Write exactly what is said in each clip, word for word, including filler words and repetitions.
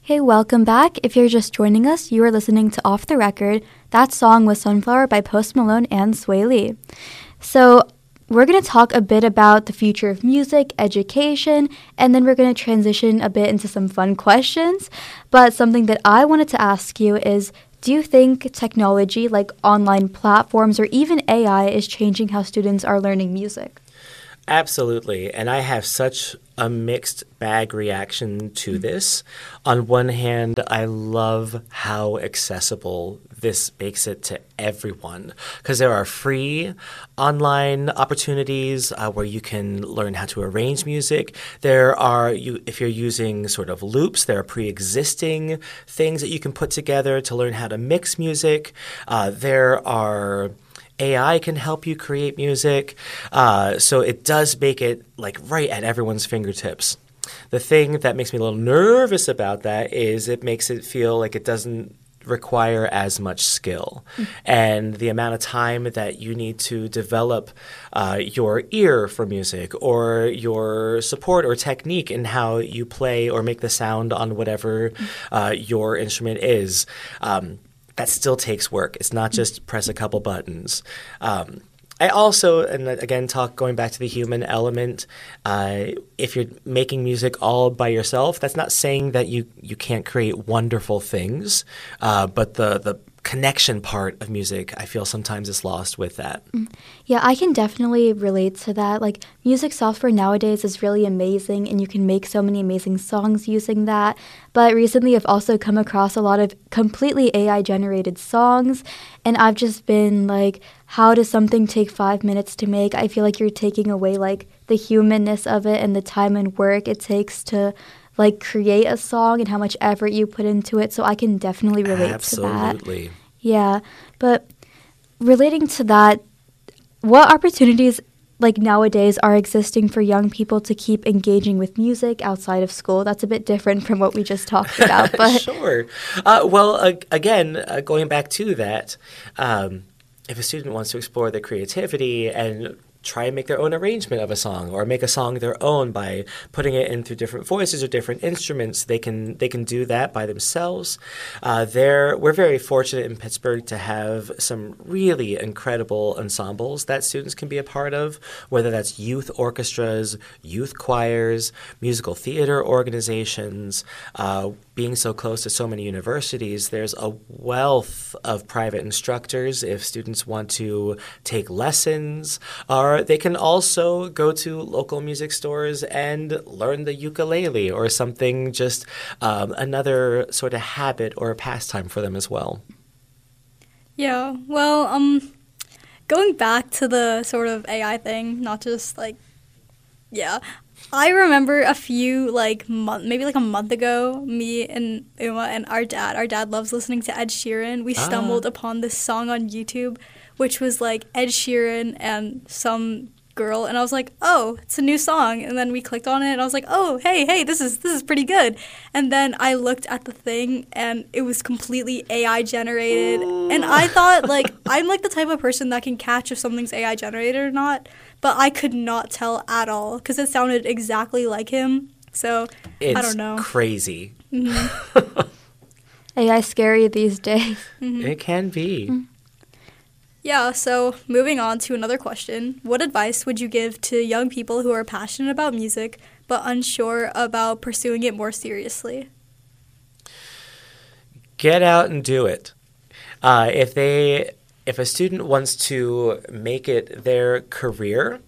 Hey, welcome back. If you're just joining us, you are listening to Off the Record. That song was Sunflower by Post Malone and Sway Lee. So we're going to talk a bit about the future of music, education, and then we're going to transition a bit into some fun questions. But something that I wanted to ask you is, do you think technology like online platforms or even A I is changing how students are learning music? Absolutely. And I have such a mixed bag reaction to this. On one hand, I love how accessible this makes it to everyone because there are free online opportunities uh, where you can learn how to arrange music. There are, you, if you're using sort of loops, there are pre-existing things that you can put together to learn how to mix music. Uh, there are A I can help you create music. Uh, so it does make it like right at everyone's fingertips. The thing that makes me a little nervous about that is it makes it feel like it doesn't require as much skill. Mm-hmm. And the amount of time that you need to develop uh, your ear for music or your support or technique in how you play or make the sound on whatever uh, your instrument is. Um, That still takes work. It's not just press a couple buttons. Um, I also, and again, talk going back to the human element, uh, if you're making music all by yourself, that's not saying that you, you can't create wonderful things, uh, but the, the connection part of music, I feel sometimes is lost with that. Yeah, I can definitely relate to that. Like, music software nowadays is really amazing, and you can make so many amazing songs using that. But recently, I've also come across a lot of completely A I-generated songs, and I've just been like, how does something take five minutes to make? I feel like you're taking away, like, the humanness of it and the time and work it takes to like create a song and how much effort you put into it. So I can definitely relate Absolutely. to that. Absolutely. Yeah. But relating to that, what opportunities like nowadays are existing for young people to keep engaging with music outside of school? That's a bit different from what we just talked about. But Sure. Uh, well, uh, again, uh, going back to that, um, if a student wants to explore their creativity and try and make their own arrangement of a song or make a song their own by putting it in through different voices or different instruments, they can they can do that by themselves. Uh, there, we're very fortunate in Pittsburgh to have some really incredible ensembles that students can be a part of, whether that's youth orchestras, youth choirs, musical theater organizations. Uh, being so close to so many universities, there's a wealth of private instructors if students want to take lessons, or they can also go to local music stores and learn the ukulele or something, just um, another sort of habit or pastime for them as well. Yeah, well, um, going back to the sort of A I thing, not just like, yeah, I remember a few, like, month, maybe like a month ago, me and Uma and our dad, our dad loves listening to Ed Sheeran. We stumbled ah. upon this song on YouTube, which was like Ed Sheeran and some girl, and I was like, oh, it's a new song. And then we clicked on it, and I was like, oh, hey, hey, this is this is pretty good. And then I looked at the thing, and it was completely A I generated. Ooh. And I thought, like, I'm like the type of person that can catch if something's A I generated or not, but I could not tell at all because it sounded exactly like him. So it's I don't know. It's crazy. Mm-hmm. A I scary these days. Mm-hmm. It can be. Mm-hmm. Yeah, so moving on to another question. What advice would you give to young people who are passionate about music but unsure about pursuing it more seriously? Get out and do it. Uh, if they, if a student wants to make it their career,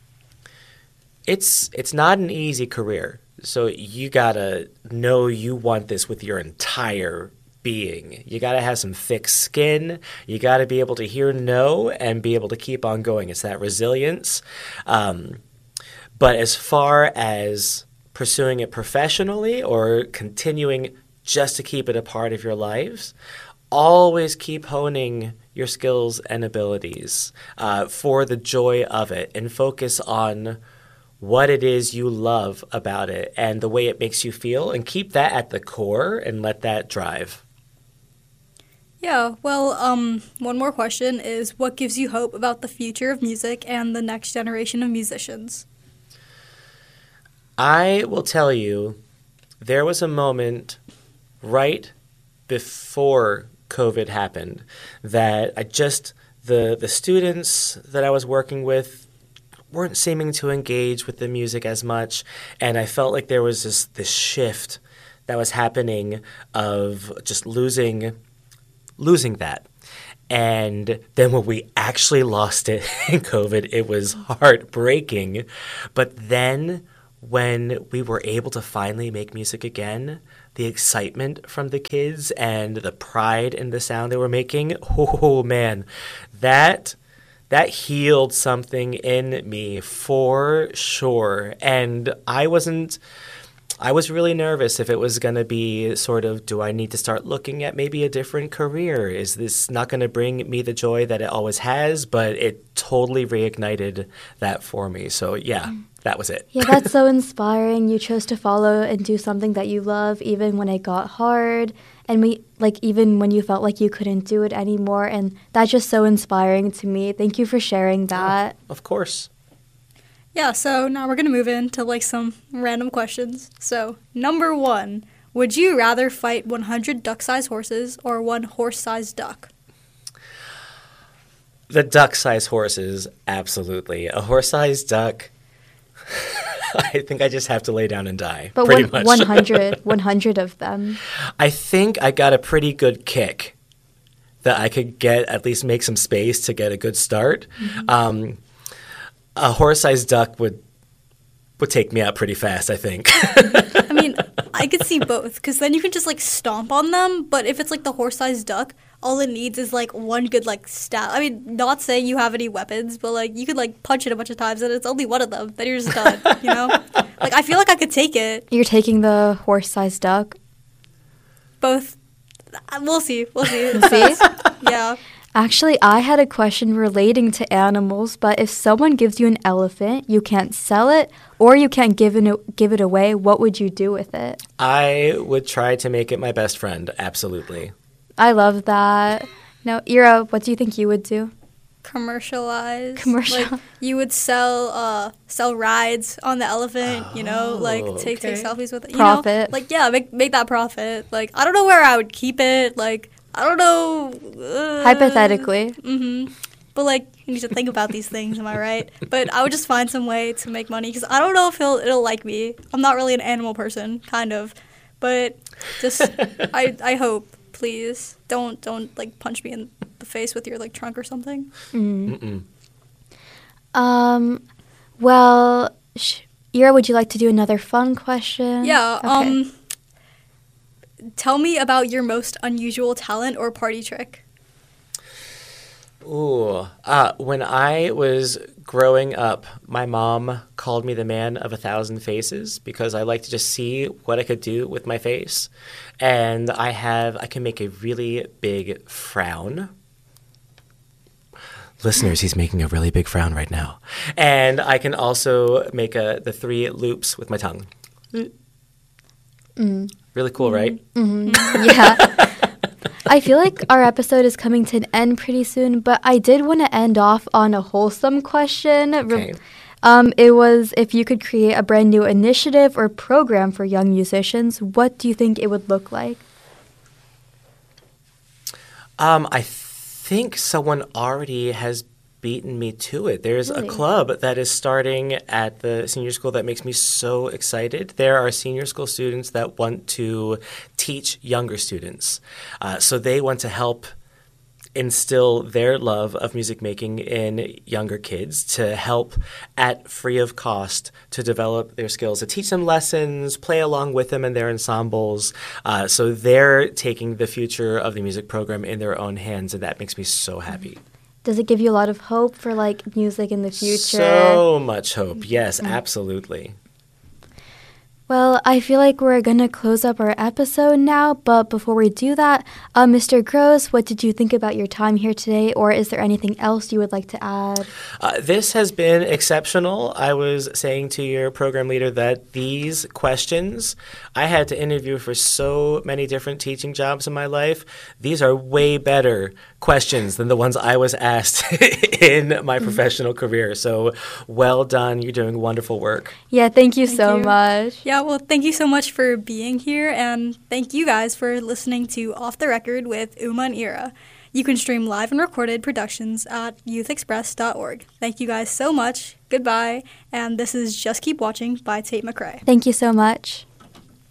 it's it's not an easy career. So you gotta know you want this with your entire being. You got to have some thick skin. You got to be able to hear no and be able to keep on going. It's that resilience. Um, but as far as pursuing it professionally or continuing just to keep it a part of your lives, always keep honing your skills and abilities uh, for the joy of it and focus on what it is you love about it and the way it makes you feel, and keep that at the core and let that drive. Yeah, well, um, one more question is, what gives you hope about the future of music and the next generation of musicians? I will tell you, there was a moment right before COVID happened that I just the the students that I was working with weren't seeming to engage with the music as much, and I felt like there was this this shift that was happening of just losing losing that. And then when we actually lost it in COVID, it was heartbreaking. But then when we were able to finally make music again, the excitement from the kids and the pride in the sound they were making, oh man, that that healed something in me for sure. And I wasn't I was really nervous if it was going to be sort of, do I need to start looking at maybe a different career? Is this not going to bring me the joy that it always has? But it totally reignited that for me. So yeah, that was it. Yeah, that's so inspiring. You chose to follow and do something that you love even when it got hard. And we like even when you felt like you couldn't do it anymore. And that's just so inspiring to me. Thank you for sharing that. Oh, of course. Yeah, so now we're going to move into like some random questions. So, number one, would you rather fight one hundred duck-sized horses or one horse-sized duck? The duck-sized horses, absolutely. A horse-sized duck, I think I just have to lay down and die, but pretty one, much. one hundred, one hundred of them. I think I got a pretty good kick that I could get, at least make some space to get a good start. Mm-hmm. Um A horse-sized duck would would take me out pretty fast, I think. I mean, I could see both, because then you can just, like, stomp on them, but if it's, like, the horse-sized duck, all it needs is, like, one good, like, stab. I mean, not saying you have any weapons, but, like, you could, like, punch it a bunch of times, and it's only one of them. Then you're just done, you know? Like, I feel like I could take it. You're taking the horse-sized duck? Both. We'll see. We'll see. We'll see? Yeah. Actually, I had a question relating to animals, but if someone gives you an elephant, you can't sell it or you can't give it, give it away, what would you do with it? I would try to make it my best friend, absolutely. I love that. Now, Ira, what do you think you would do? Commercialize. Commercial. Like, you would sell uh, sell rides on the elephant, you know, Oh, like take, okay. take selfies with it. You Profit. know? Like, yeah, make, make that profit. Like, I don't know where I would keep it. Like, I don't know. Uh, Hypothetically. Mm-hmm. But, like, you need to think about these things, am I right? But I would just find some way to make money because I don't know if he'll, it'll like me. I'm not really an animal person, kind of. But just, I I hope, please. Don't, don't like, punch me in the face with your, like, trunk or something. Mm. Mm-mm. Um, well, sh- Ira, would you like to do another fun question? Yeah, Okay. um... Tell me about your most unusual talent or party trick. Ooh. Uh, when I was growing up, my mom called me the man of a thousand faces because I like to just see what I could do with my face. And I have, I can make a really big frown. Listeners, he's making a really big frown right now. And I can also make a, the three loops with my tongue. Mm. Really cool, right? Mm-hmm. Yeah. I feel like our episode is coming to an end pretty soon, but I did want to end off on a wholesome question. Okay. Um, it was if you could create a brand new initiative or program for young musicians, what do you think it would look like? Um, I think someone already has beaten me to it. There's Really? a club that is starting at the senior school that makes me so excited. There are senior school students that want to teach younger students. Uh, so they want to help instill their love of music making in younger kids to help at free of cost to develop their skills, to teach them lessons, play along with them in their ensembles. Uh, so they're taking the future of the music program in their own hands, and that makes me so happy. Does it give you a lot of hope for like music in the future? So much hope. Yes, absolutely. Well, I feel like we're going to close up our episode now, but before we do that, uh, Mister Gross, what did you think about your time here today, or is there anything else you would like to add? Uh, this has been exceptional. I was saying to your program leader that these questions, I had to interview for so many different teaching jobs in my life. These are way better questions than the ones I was asked in my professional career. So well done. You're doing wonderful work. Yeah, thank you Thank so you. much. Yeah, Yeah, well, thank you so much for being here, and thank you guys for listening to Off the Record with Uma and Ira. You can stream live and recorded productions at youth express dot org. Thank you guys so much. Goodbye. And this is Just Keep Watching by Tate McRae. Thank you so much.